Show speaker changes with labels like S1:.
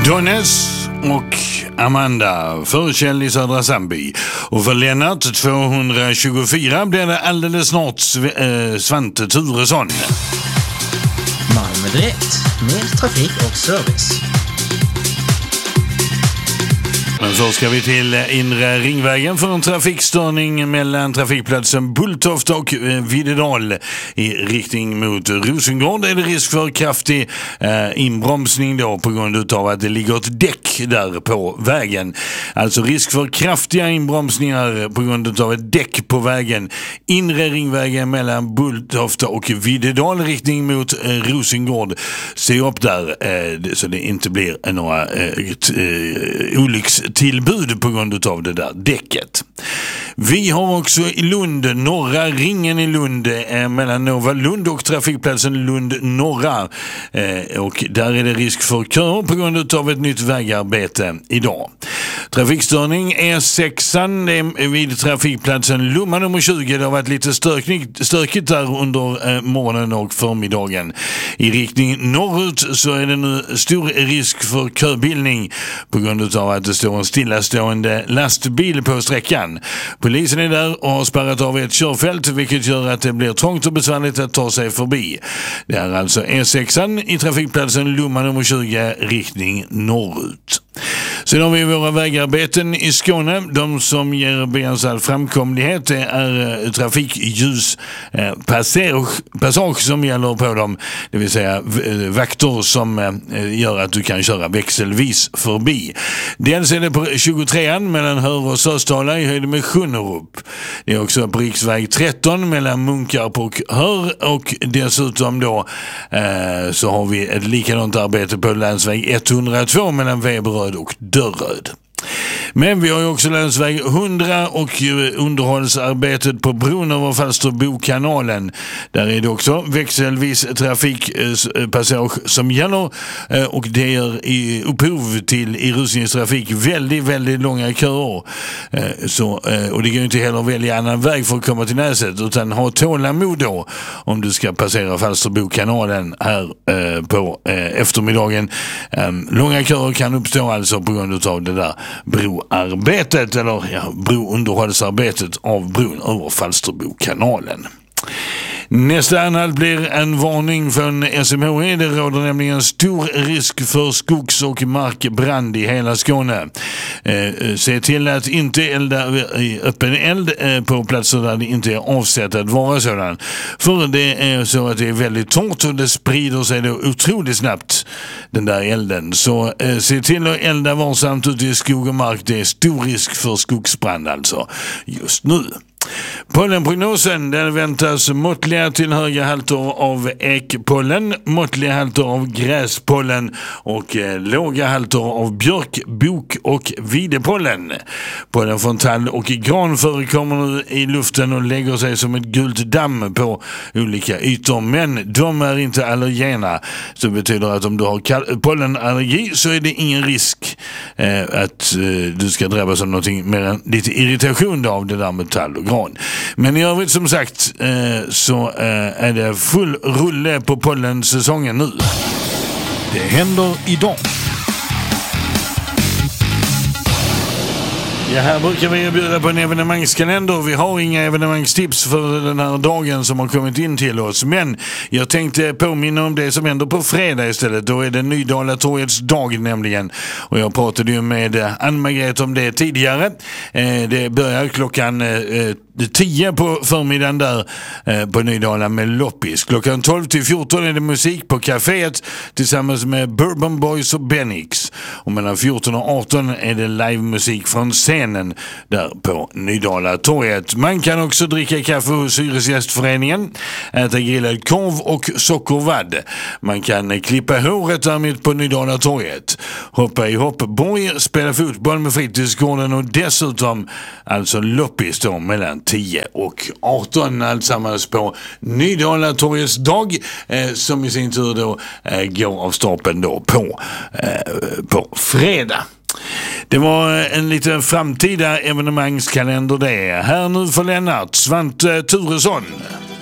S1: Dones och Amanda för Kjell i Södra Sandby. Och för Lennart 224 blir det alldeles snart Svante Turesson.
S2: Malmö Direkt, med trafik och service.
S1: Men så ska vi till inre ringvägen för en trafikstörning mellan trafikplatsen Bulltofta och Videdal i riktning mot Rosengård. Är det risk för kraftig inbromsning då på grund av att det ligger ett däck där på vägen. Alltså risk för kraftiga inbromsningar på grund av ett däck på vägen. Inre ringvägen mellan Bulltofta och Videdal riktning mot Rosengård. Se upp där så det inte blir några olyckstillbud på grund av det där däcket. Vi har också i Lund, norra ringen i Lund mellan Nova Lund och trafikplatsen Lund norra. Och där är det risk för kör på grund av ett nytt vägarbete idag. Trafikstörning E6 vid trafikplatsen Lomma nummer 20. Det har varit lite stökigt där under morgonen och förmiddagen. I riktning norrut så är det nu stor risk för köbildning på grund av att det står en stillastående lastbil på sträckan. Polisen är där och har spärrat av ett körfält, vilket gör att det blir trångt och besvärligt att ta sig förbi. Det är alltså E6 i trafikplatsen Lomma nummer 20 riktning norrut. Sen har vi våra vägarbeten i Skåne. De som ger begränsad framkomlighet är trafikljus passage som gäller på dem. Det vill säga vakter som gör att du kan köra växelvis förbi. Dels är det på 23an mellan Hör och Söstala i höjd med Sjunnerup. Det är också på riksväg 13 mellan Munkarp och Hör, och dessutom då så har vi ett likadant arbete på länsväg 102 mellan Veberöd och Dörröd. Men vi har ju också länsväg 100 och underhållsarbetet på bron över Falsterbokanalen. Där är det också växelvis trafikpassage som gäller, och det ger upphov till i rusningstrafik väldigt långa köer. Och det går ju inte heller att välja annan väg för att komma till Näset, utan ha tålamod då om du ska passera Falsterbokanalen här på eftermiddagen. Långa köer kan uppstå alltså på grund av det där broarbetet, eller brounderhållsarbetet av bron över Falsterbokanalen. Nästa anhalt blir en varning från SMHI. Det råder nämligen stor risk för skogs- och markbrand i hela Skåne. Se till att inte elda i öppen eld på platser där det inte är avsett att vara sådan. För det är så att det är väldigt torrt och det sprider sig då otroligt snabbt, den där elden. Så se till att elda varsamt ute i skog och mark. Det är stor risk för skogsbrand alltså just nu. Pollenprognosen, den väntas måttliga till höga halter av ekpollen, måttliga halter av gräspollen och låga halter av björk, bok och videpollen. Pollen från tall och gran förekommer nu i luften och lägger sig som ett gult damm på olika ytor, men de är inte allergena. Så betyder att om du har pollenallergi så är det ingen risk att du ska drabbas av någonting mer än lite irritation av det där med tall och gran. Men i övrigt som sagt så är det full rulle på pollensäsongen nu.
S3: Det händer idag.
S1: Ja, här brukar vi bjuda på en evenemangskalender. Vi har inga evenemangstips för den här dagen som har kommit in till oss. Men jag tänkte påminna om det som händer på fredag istället. Då är det Nydalatorgets dag nämligen. Och jag pratade ju med Ann-Margret om det tidigare. Det börjar klockan 10 på förmiddagen där på Nydala med loppis. Klockan 12 till 14 är det musik på kaféet tillsammans med Bourbon Boys och Benix. Och mellan 14 och 18 är det livemusik från scenen där på Nydala torget. Man kan också dricka kaffe hos Hyresgästföreningen, äta grillad korv och sockervadd. Man kan klippa håret där mitt på Nydala torget, hoppa i hoppborg, spela fotboll med fritidsgården och dessutom alltså loppis då mellan 10 och 18, alltsammans på Nydala torgets dag som i sin tur då går av stapeln då på fredag. Det var en liten framtida evenemangskalender det. Här nu för Lennart, Svante Turesson.